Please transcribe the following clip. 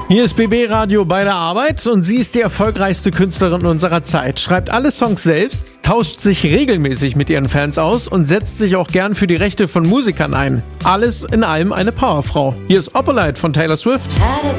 Hier ist BB Radio bei der Arbeit und sie ist die erfolgreichste Künstlerin unserer Zeit. Schreibt alle Songs selbst, tauscht sich regelmäßig mit ihren Fans aus und setzt sich auch gern für die Rechte von Musikern ein. Alles in allem eine Powerfrau. Hier ist Opalite von Taylor Swift.